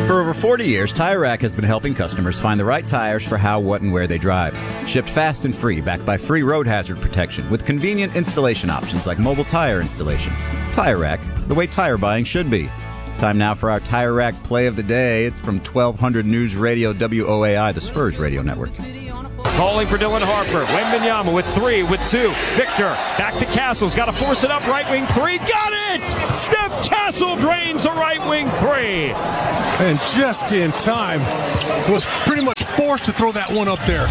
For over 40 years, Tire Rack has been helping customers find the right tires for how, what, and where they drive. Shipped fast and free, backed by free road hazard protection, with convenient installation options like mobile tire installation. Tire Rack, the way tire buying should be. It's time now for our Tire Rack play of the day. It's from 1200 News Radio WOAI, the Spurs radio network. Calling for Dylan Harper. Wembanyama with 3, with 2. Victor back to Castles. Got to force it up. Right wing 3. Got it! Steph Castle drains a right wing 3. And just in time, was pretty much forced to throw that one up there.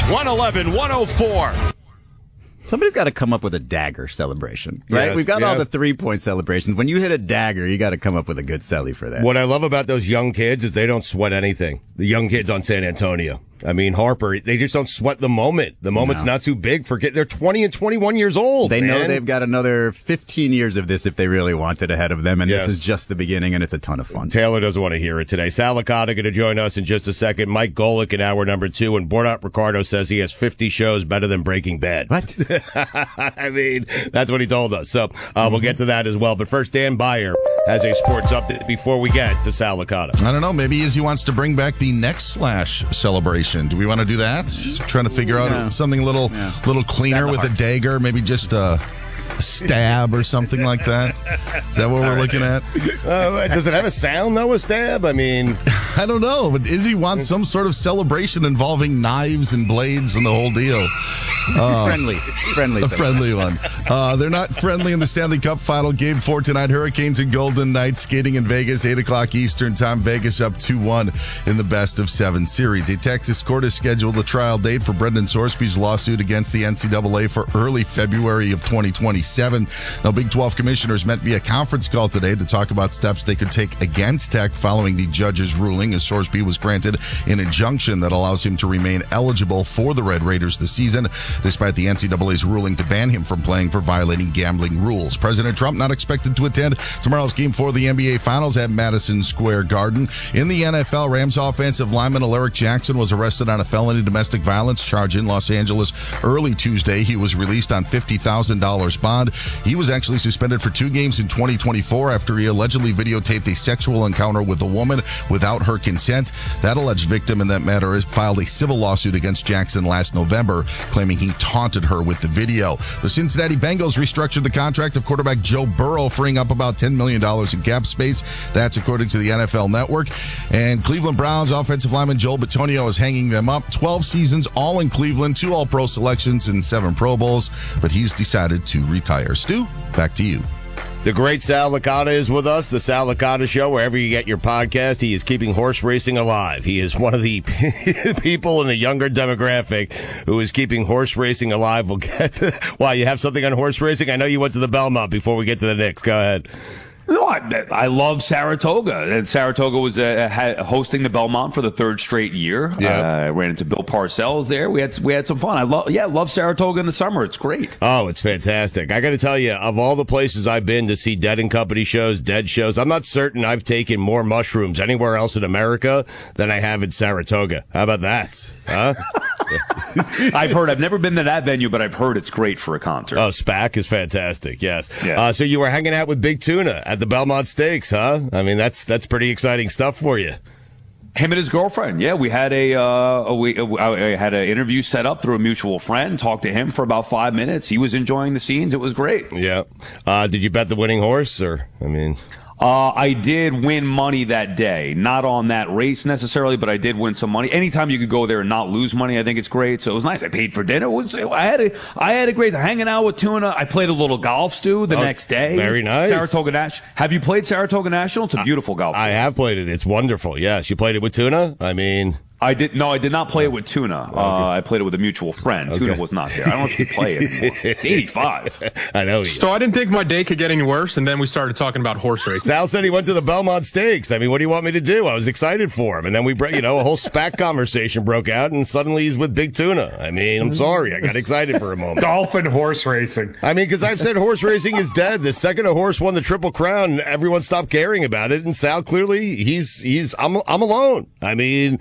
111-104. Somebody's got to come up with a dagger celebration, right? Yes, We've got yeah. all the 3-point celebrations. When you hit a dagger, you got to come up with a good celly for that. What I love about those young kids is they don't sweat anything. The young kids on San Antonio. I mean, Harper, they just don't sweat the moment. The moment's not too big for kids. They're 20 and 21 years old. They know man. they've got another 15 years of this if they really want it ahead of them, and Yes. this is just the beginning, and it's a ton of fun. Taylor doesn't want to hear it today. Sal Licata going to join us in just a second. Mike Golick in hour number 2, and Bordat Ricardo says he has 50 shows better than Breaking Bad. What? I mean, that's what he told us. So we'll get to that as well. But first, Dan Beyer has a sports update before we get to Sal Licata. I don't know. Maybe Izzy wants to bring back the next Slash celebration. Do we want to do that? Trying to figure out something a little cleaner with a dagger, maybe just a stab or something like that. Is that what we're looking at? Does it have a sound, though, a stab? I mean, I don't know, but Izzy wants some sort of celebration involving knives and blades and the whole deal. Friendly. A friendly one. They're not friendly in the Stanley Cup final. Game 4 tonight. Hurricanes and Golden Knights skating in Vegas, 8 o'clock Eastern time. Vegas up 2-1 in the best-of-7 series. A Texas court has scheduled a trial date for Brendan Sorsby's lawsuit against the NCAA for early February of 2027. Now, Big 12 commissioners met via conference call today to talk about steps they could take against Tech following the judge's ruling, as Sorsby was granted an injunction that allows him to remain eligible for the Red Raiders this season, despite the NCAA's ruling to ban him from playing for violating gambling rules. President Trump not expected to attend tomorrow's Game 4 of the NBA Finals at Madison Square Garden. In the NFL, Rams offensive lineman Alaric Jackson was arrested on a felony domestic violence charge in Los Angeles early Tuesday. He was released on $50,000 bond. He was actually suspended for 2 games in 2024 after he allegedly videotaped a sexual encounter with a woman without her consent. That alleged victim in that matter has filed a civil lawsuit against Jackson last November, claiming he taunted her with the video. The Cincinnati Bengals restructured the contract of quarterback Joe Burrow, freeing up about $10 million in cap space. That's according to the NFL Network. And Cleveland Browns offensive lineman Joel Bitonio is hanging them up. 12 seasons, all in Cleveland, 2 All-Pro selections and 7 Pro Bowls, but he's decided to retire. Stu, back to you. The great Sal Licata is with us. The Sal Licata Show, wherever you get your podcast. He is keeping horse racing alive. He is one of the people in the younger demographic who is keeping horse racing alive. We'll get to, wow, you have something on horse racing? I know you went to the Belmont before we get to the Knicks. Go ahead. No, I love Saratoga, and Saratoga was hosting the Belmont for the 3rd straight year. Yeah. I ran into Bill Parcells there. We had some fun. I love Saratoga in the summer. It's great. Oh, it's fantastic. I got to tell you, of all the places I've been to see Dead and Company shows, Dead shows, I'm not certain I've taken more mushrooms anywhere else in America than I have in Saratoga. How about that? Huh? I've never been to that venue, but I've heard it's great for a concert. Oh, SPAC is fantastic. Yes. Yeah. So you were hanging out with Big Tuna at the Belmont Stakes, huh? I mean, that's pretty exciting stuff for you. Him and his girlfriend. Yeah, we had I had an interview set up through a mutual friend. Talked to him for about 5 minutes. He was enjoying the scenes. It was great. Yeah. Did you bet the winning horse, or I mean? I did win money that day. Not on that race necessarily, but I did win some money. Anytime you could go there and not lose money, I think it's great. So it was nice. I paid for dinner. I had a great hanging out with Tuna. I played a little golf, Stu, the next day. Very nice. Saratoga National. Have you played Saratoga National? It's a beautiful golf course. I have played it. It's wonderful. Yes. You played it with Tuna? I mean... I did not play it with Tuna. Okay. I played it with a mutual friend. Okay. Tuna was not there. I don't know if he could play it anymore. It's 85. I know. So I didn't think my day could get any worse, and then we started talking about horse racing. Sal said he went to the Belmont Stakes. I mean, what do you want me to do? I was excited for him. And then we, a whole SPAC conversation broke out, and suddenly he's with Big Tuna. I mean, I'm sorry. I got excited for a moment. Golf and horse racing. I mean, because I've said horse racing is dead. The second a horse won the Triple Crown, everyone stopped caring about it. And Sal, clearly, I'm alone. I mean,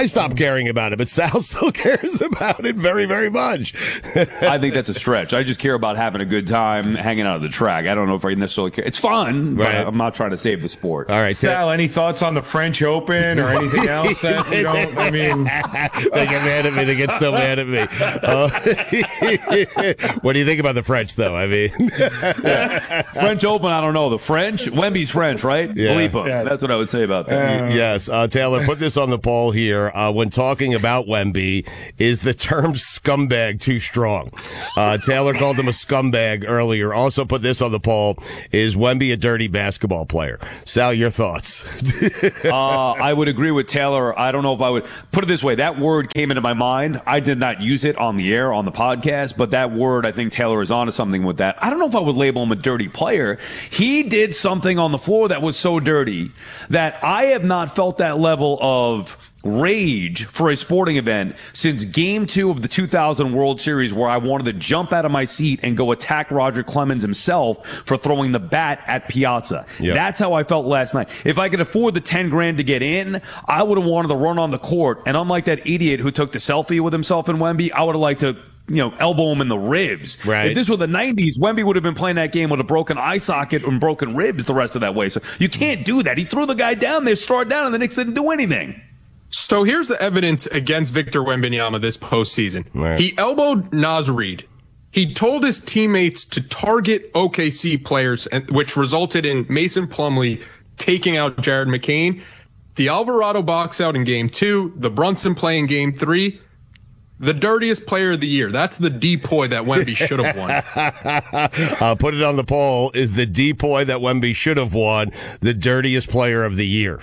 I stopped caring about it, but Sal still cares about it very, very much. I think that's a stretch. I just care about having a good time, hanging out at the track. I don't know if I necessarily care. It's fun, but I'm not trying to save the sport. All right, Sal, any thoughts on the French Open or anything else that you don't? I mean, they get mad at me. They get so mad at me. What do you think about the French, though? I mean, French Open, I don't know. The French, Wemby's French, right? Yeah. Believe him. Yes. That's what I would say about that. yes. Taylor, put this on the poll here. When talking about Wemby, is the term scumbag too strong? Taylor called him a scumbag earlier. Also put this on the poll. Is Wemby a dirty basketball player? Sal, your thoughts? I would agree with Taylor. I don't know if I would put it this way. That word came into my mind. I did not use it on the air, on the podcast, but that word, I think Taylor is onto something with that. I don't know if I would label him a dirty player. He did something on the floor that was so dirty that I have not felt that level of rage for a sporting event since Game 2 of the 2000 World Series, where I wanted to jump out of my seat and go attack Roger Clemens himself for throwing the bat at Piazza. Yep. That's how I felt last night. If I could afford the 10 grand to get in, I would have wanted to run on the court. And unlike that idiot who took the selfie with himself and Wemby, I would have liked to, elbow him in the ribs. Right. If this were the 90s, Wemby would have been playing that game with a broken eye socket and broken ribs the rest of that way. So you can't do that. He threw the guy down there, started down, and the Knicks didn't do anything. so here's the evidence against Victor Wembanyama this postseason. Right. He elbowed Naz Reid. He told his teammates to target OKC players, which resulted in Mason Plumlee taking out Jared McCain. The Alvarado box out in Game 2, the Brunson play in Game 3. The dirtiest player of the year. That's the depoy that Wemby should have won. Put it on the poll. Is the depoy that Wemby should have won the dirtiest player of the year?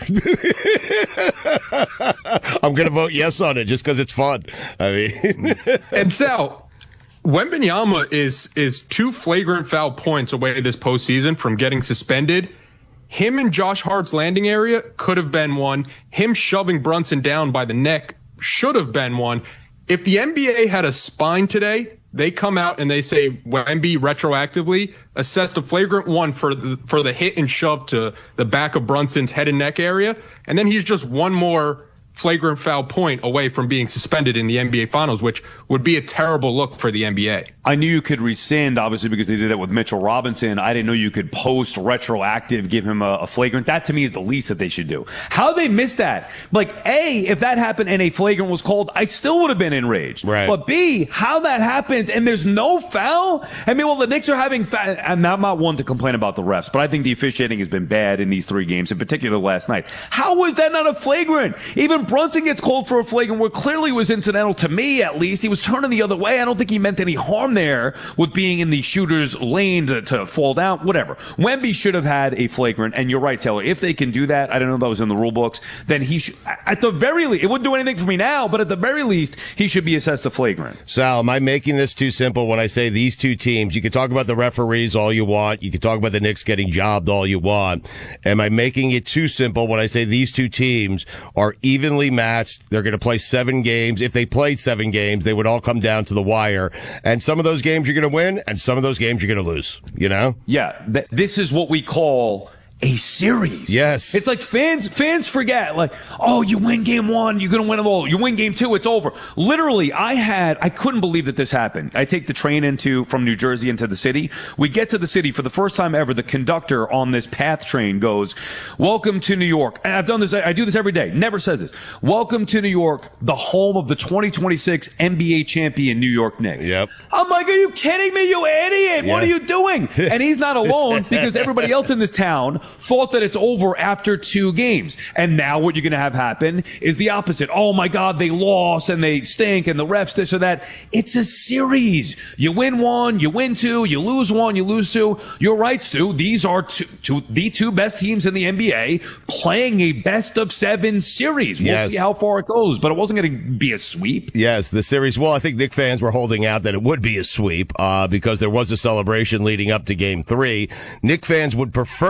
I'm going to vote yes on it just because it's fun. I mean, And Sal, Wembanyama is 2 flagrant foul points away this postseason from getting suspended. Him in Josh Hart's landing area could have been one. Him shoving Brunson down by the neck should have been one. If the NBA had a spine today, they come out and they say Wemby retroactively assessed a flagrant 1 for the hit and shove to the back of Brunson's head and neck area, and then he's just one more flagrant foul point away from being suspended in the NBA Finals, which would be a terrible look for the NBA. I knew you could rescind, obviously, because they did that with Mitchell Robinson. I didn't know you could post retroactive, give him a flagrant. That, to me, is the least that they should do. How they missed that? Like, A, if that happened and a flagrant was called, I still would have been enraged. Right. But B, how that happens and there's no foul? I mean, well, the Knicks are having and I'm not one to complain about the refs, but I think the officiating has been bad in these 3 games, in particular last night. How was that not a flagrant? Even Brunson gets called for a flagrant where clearly was incidental, to me at least. He was turning the other way. I don't think he meant any harm there with being in the shooter's lane to fall down, whatever. Wemby should have had a flagrant, and you're right, Taylor. If they can do that, I don't know if that was in the rule books, then he should, at the very least, it wouldn't do anything for me now, but at the very least, he should be assessed a flagrant. Sal, am I making this too simple when I say these 2 teams? You can talk about the referees all you want. You can talk about the Knicks getting jobbed all you want. Am I making it too simple when I say these 2 teams are evenly matched? They're going to play 7 games. If they played 7 games, they would all come down to the wire. And some of those games you're going to win, and some of those games you're going to lose, Yeah, this is what we call a series. Yes. It's like fans forget, like, oh, you win game 1, you're going to win it all. You win game 2, it's over. Literally, I couldn't believe that this happened. I take the train from New Jersey into the city. We get to the city for the first time ever. The conductor on this PATH train goes, welcome to New York. And I've done this. I do this every day. Never says this. Welcome to New York, the home of the 2026 NBA champion New York Knicks. Yep. I'm like, are you kidding me, you idiot? Yeah. What are you doing? And he's not alone because everybody else in this town thought that it's over after 2 games. And now what you're going to have happen is the opposite. Oh my God, they lost and they stink and the refs this or that. It's a series. You win 1, you win 2, you lose 1, you lose 2. You're right, Stu. These are the 2 best teams in the NBA playing a best of 7 series. We'll see how far it goes, but it wasn't going to be a sweep. Yes, the series. Well, I think Knicks fans were holding out that it would be a sweep because there was a celebration leading up to Game 3. Knicks fans would prefer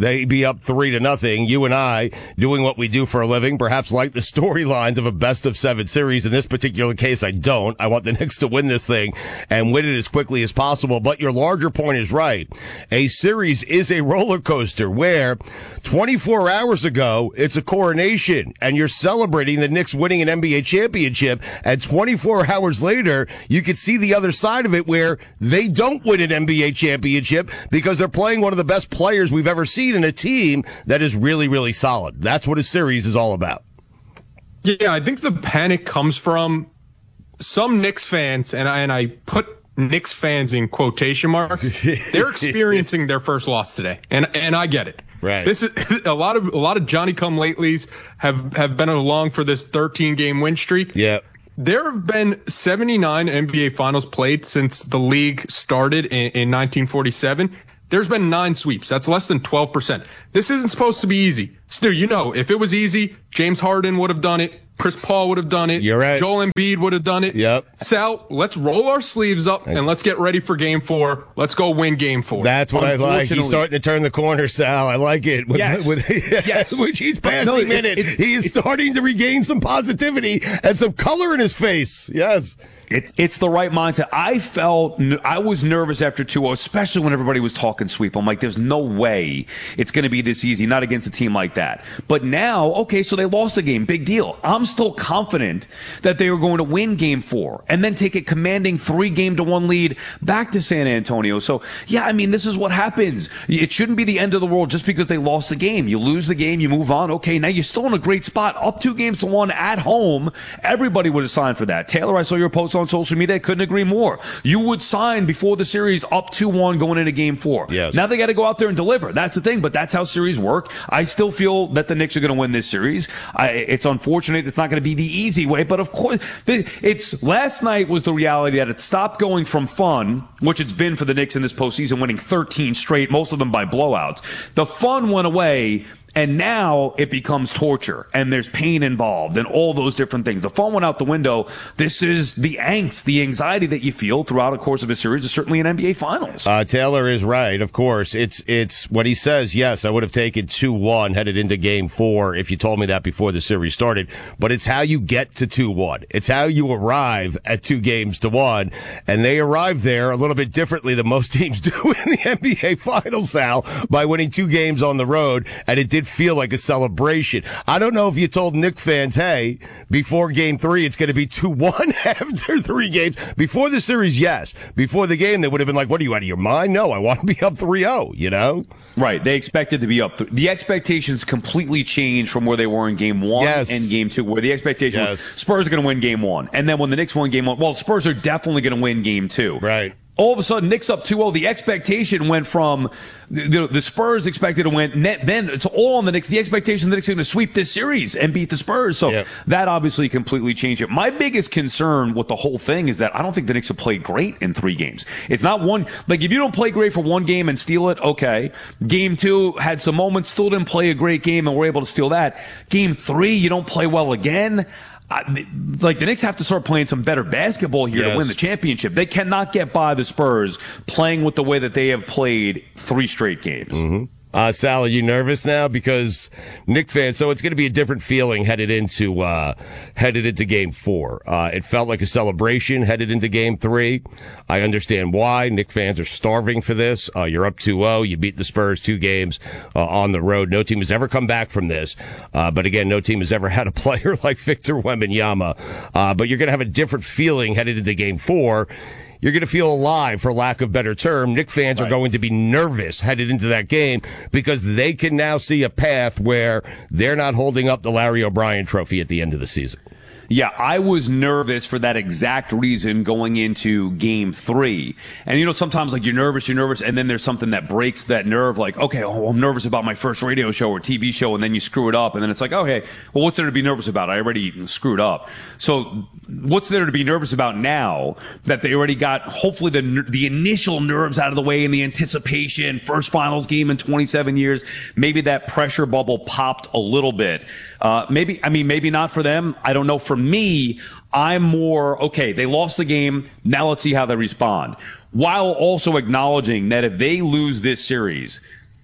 they be up 3-0. You and I, doing what we do for a living, perhaps like the storylines of a best-of-7 series. In this particular case, I don't. I want the Knicks to win this thing and win it as quickly as possible. But your larger point is right. A series is a roller coaster where 24 hours ago, it's a coronation, and you're celebrating the Knicks winning an NBA championship, and 24 hours later, you can see the other side of it where they don't win an NBA championship because they're playing one of the best players we've ever seen in a team that is really, really solid. That's what a series is all about. Yeah, I think the panic comes from some Knicks fans, and I put Knicks fans in quotation marks. They're experiencing their first loss today, and I get it. Right. This is a lot of Johnny-come-latelys have been along for this 13-game win streak. Yeah. There have been 79 NBA Finals played since the league started in 1947. There's been 9 sweeps. That's less than 12%. This isn't supposed to be easy. Stu, if it was easy, James Harden would have done it. Chris Paul would have done it. You're right. Joel Embiid would have done it. Yep. Sal, let's roll our sleeves up and let's get ready for Game 4. Let's go win Game 4. That's what I like. He's starting to turn the corner, Sal. I like it. Yes. Yes. Which he's passing he is starting to regain some positivity and some color in his face. Yes. It's the right mindset. I was nervous after 2-0, especially when everybody was talking sweep. I'm like, there's no way it's going to be this easy, not against a team like that. But now, okay, so they lost the game. Big deal. I'm still confident that they were going to win Game 4 and then take a commanding 3-1 lead back to San Antonio. So, yeah, I mean, this is what happens. It shouldn't be the end of the world just because they lost the game. You lose the game, you move on. Okay, now you're still in a great spot. Up 2-1 at home. Everybody would have signed for that. Taylor, I saw your post on social media. I couldn't agree more. You would sign before the series up 2-1 going into Game 4. Yes. Now they got to go out there and deliver. That's the thing, but that's how series work. I still feel that the Knicks are going to win this series. It's unfortunate. It's not going to be the easy way, but of course, last night was the reality that it stopped going from fun, which it's been for the Knicks in this postseason, winning 13 straight, most of them by blowouts. The fun went away. And now it becomes torture, and there's pain involved, and all those different things. The fun went out the window. This is the angst, the anxiety that you feel throughout the course of a series, certainly in NBA Finals. Taylor is right. Of course, it's what he says. Yes, I would have taken 2-1 headed into Game 4 if you told me that before the series started. But it's how you get to 2-1. It's how you arrive at 2-1, and they arrive there a little bit differently than most teams do in the NBA Finals, Sal, by winning 2 games on the road, and it did feel like a celebration. I don't know if you told Knicks fans, hey, before Game 3, it's going to be 2-1 after 3 games. Before the series, yes. Before the game, they would have been like, what are you, out of your mind? No, I want to be up 3-0, Right. They expected to be up. The expectations completely changed from where they were in Game 1 and Game 2, where the expectation was Spurs are going to win Game 1. And then when the Knicks won Game 1, well, Spurs are definitely going to win Game 2. Right. All of a sudden, Knicks up 2-0. The expectation went from the Spurs expected to win. Then it's all on the Knicks. The expectation the Knicks are going to sweep this series and beat the Spurs. So that obviously completely changed it. My biggest concern with the whole thing is that I don't think the Knicks have played great in 3 games. It's not one, like if you don't play great for 1 game and steal it, okay. Game 2 had some moments, still didn't play a great game and were able to steal that. Game 3, you don't play well again. The Knicks have to start playing some better basketball here to win the championship. They cannot get by the Spurs playing with the way that they have played 3 straight games. Mm-hmm. Sal, are you nervous now? Because Knicks fans, so it's going to be a different feeling headed into Game 4. It felt like a celebration headed into Game 3. I understand why. Knicks fans are starving for this. You're up 2-0. You beat the Spurs 2 games on the road. No team has ever come back from this. But again, no team has ever had a player like Victor Wembanyama. But you're going to have a different feeling headed into Game 4. You're going to feel alive, for lack of better term. Knicks fans are going to be nervous headed into that game because they can now see a path where they're not holding up the Larry O'Brien trophy at the end of the season. Yeah, I was nervous for that exact reason going into Game 3. And, sometimes you're nervous, and then there's something that breaks that nerve. Like, okay, I'm nervous about my first radio show or TV show, and then you screw it up. And then it's like, okay, well, what's there to be nervous about? I already screwed up. So what's there to be nervous about now that they already got, hopefully, the initial nerves out of the way and the anticipation, first finals game in 27 years? Maybe that pressure bubble popped a little bit. Maybe not for them. I don't know. For me, I'm more, okay, they lost the game. Now let's see how they respond. While also acknowledging that if they lose this series,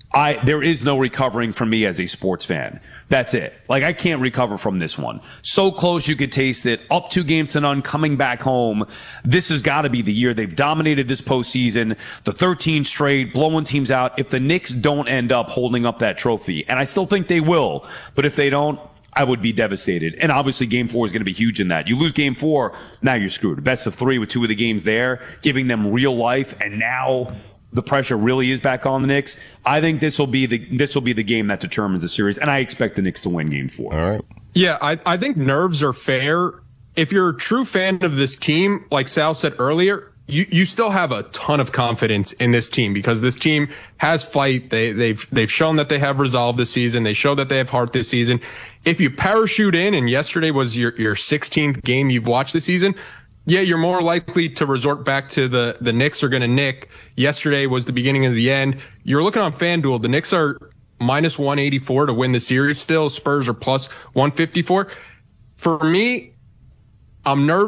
There is no recovering for me as a sports fan. That's it. Like, I can't recover from this one. So close you could taste it. Up 2-0, coming back home. This has got to be the year. They've dominated this postseason. The 13 straight, blowing teams out. If the Knicks don't end up holding up that trophy, and I still think they will, but if they don't, I would be devastated. And obviously Game 4 is going to be huge in that. You lose Game 4, now you're screwed. Best of 3 with 2 of the games there, giving them real life, and now the pressure really is back on the Knicks. I think this will be the game that determines the series, and I expect the Knicks to win Game 4. All right. Yeah, I think nerves are fair. If you're a true fan of this team, like Sal said earlier, you still have a ton of confidence in this team because this team has fight. They've shown that they have resolve this season. They show that they have heart this season. If you parachute in, and yesterday was your 16th game you've watched this season, yeah, you're more likely to resort back to the Knicks are going to nick. Yesterday was the beginning of the end. You're looking on FanDuel. The Knicks are minus 184 to win the series still. Spurs are plus 154. For me, I'm nervous.